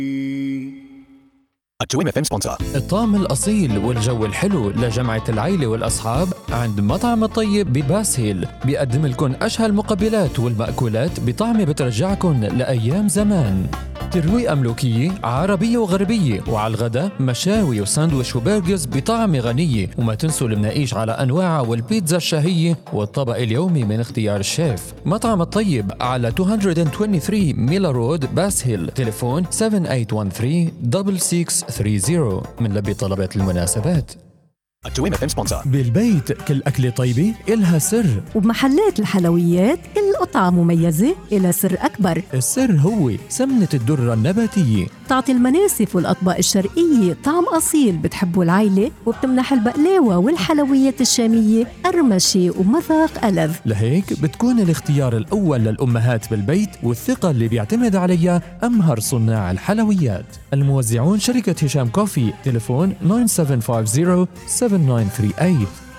التويم FM sponsor. الطعم الأصيل والجو الحلو لجمعة العيلة والأصحاب عند مطعم الطيب بباسهيل. بيقدم لكم أشهى المقبلات والمأكولات بطعم بترجعكم لأيام زمان. ترويقة ملوكية عربية وغربية، وعلى الغداء مشاوي وساندويش وبرجرز بطعم غنية. وما تنسوا المناقيش على أنواعها والبيتزا الشهية والطبق اليومي من اختيار الشيف. مطعم الطيب على 223 ميلا رود باسهيل. تليفون 7813-6630. من لبي طلبات المناسبات. التويم FM sponsor. بالبيت كل أكلة طيبة إلها سر، وبمحلات الحلويات كل قطعة مميزة إلها سر أكبر. السر هو سمنة الدرة النباتية. تعطي المناسف والأطباق الشرقية طعم أصيل بتحبه العيلة، وبتمنح البقلاوة والحلويات الشامية قرمشة ومذاق ألذ. لهيك بتكون الاختيار الأول للأمهات بالبيت، والثقة اللي بيعتمد عليها أمهر صناع الحلويات. الموزعون شركة هشام كوفي. تليفون 9750-7938.